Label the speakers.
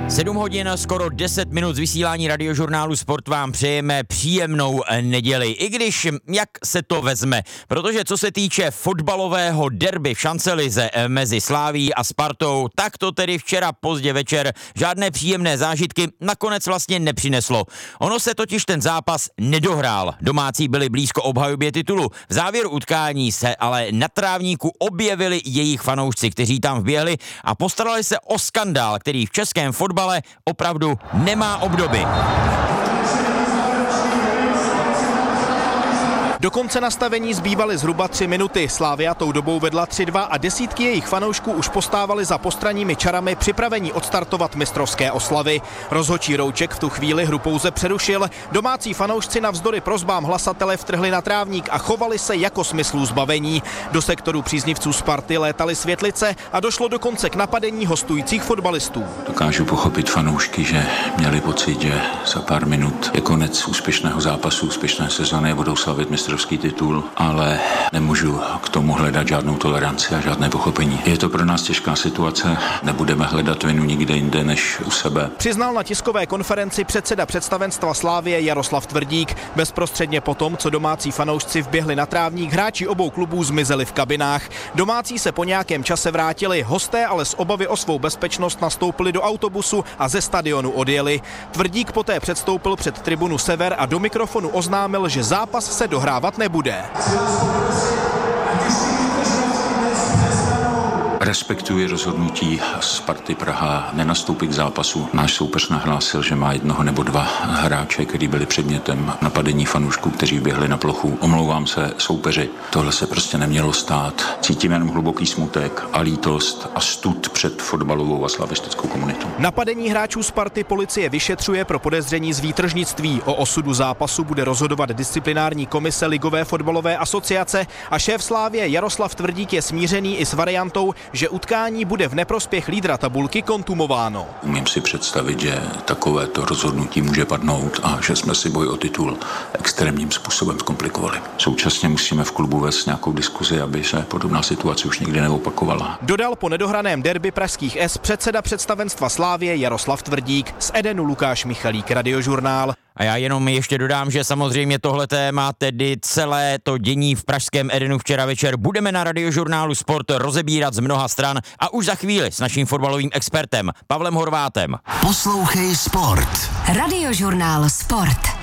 Speaker 1: 7 hodin, skoro 10 minut z vysílání Radiožurnálu Sport vám přejeme příjemnou neděli. I když, jak se to vezme, protože co se týče fotbalového derby v šancelize mezi Slavií a Spartou, tak to tedy včera pozdě večer žádné příjemné zážitky nakonec vlastně nepřineslo. Ono se totiž ten zápas nedohrál. Domácí byli blízko obhajobě titulu. V závěru utkání se ale na trávníku objevili jejich fanoušci, kteří tam vběhli a postarali se o skandál, který v českém fotbale opravdu nemá obdoby.
Speaker 2: Do konce nastavení zbývaly zhruba 3 minuty. Slavia tou dobou vedla 3-2 a desítky jejich fanoušků už postávali za postranními čarami připravení odstartovat mistrovské oslavy. Rozhodčí Rouček v tu chvíli hru pouze přerušil. Domácí fanoušci navzdory prosbám hlasatele vtrhli na trávník a chovali se jako smyslů zbavení. Do sektoru příznivců Sparty létaly světlice a došlo dokonce k napadení hostujících fotbalistů.
Speaker 3: Dokážu pochopit fanoušky, že měli pocit, že za pár minut je konec úspěšného zápasu, úspěšné sezony a budou slavit mistrovský titul, ale nemůžu k tomu hledat žádnou toleranci a žádné pochopení. Je to pro nás těžká situace, nebudeme hledat vinu nikde jinde než u sebe.
Speaker 2: Přiznal na tiskové konferenci předseda představenstva Slavie Jaroslav Tvrdík. Bezprostředně potom, co domácí fanoušci vběhli na trávník, hráči obou klubů zmizeli v kabinách. Domácí se po nějakém čase vrátili, hosté ale z obavy o svou bezpečnost nastoupili do autobusu a ze stadionu odjeli. Tvrdík poté předstoupil před tribunu Sever a do mikrofonu oznámil, že zápas se dohrávat nebude.
Speaker 3: Respektuji rozhodnutí Sparty Praha nenastoupit k zápasu. Náš soupeř nahlásil, že má 1 nebo 2 hráče, kteří byli předmětem napadení fanoušků, kteří běhli na plochu. Omlouvám se soupeři, tohle se prostě nemělo stát. Cítím jenom hluboký smutek a lítost a stud před fotbalovou a slavistickou komunitou.
Speaker 2: Napadení hráčů Sparty policie vyšetřuje pro podezření z výtržnictví. O osudu zápasu bude rozhodovat disciplinární komise Ligové fotbalové asociace a šéf Slavie Jaroslav Tvrdík je smířený i s variantou, že utkání bude v neprospěch lídra tabulky kontumováno.
Speaker 3: Umím si představit, že takovéto rozhodnutí může padnout a že jsme si boj o titul extrémním způsobem zkomplikovali. Současně musíme v klubu vést nějakou diskuzi, aby se podobná situace už nikdy neopakovala.
Speaker 2: Dodal po nedohraném derby pražských S předseda představenstva Slavie Jaroslav Tvrdík. Z Edenu Lukáš Michalík, Radiožurnál.
Speaker 1: A já jenom ještě dodám, že samozřejmě tohle téma, tedy celé to dění v pražském Edenu včera večer, budeme na Radiožurnálu Sport rozebírat z mnoha stran a už za chvíli s naším fotbalovým expertem Pavlem Horvátem.
Speaker 4: Poslouchej Sport.
Speaker 5: Radiožurnál Sport.